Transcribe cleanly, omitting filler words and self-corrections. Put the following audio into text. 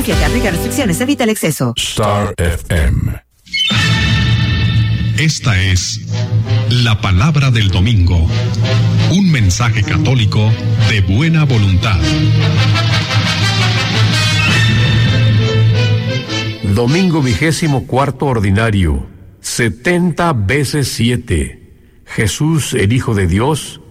Confíate, aplica restricciones, evita el exceso. Star FM. Esta es la palabra del domingo. Un mensaje católico de buena voluntad. Domingo 24 ordinario. 70 veces 7. Jesús, el Hijo de Dios,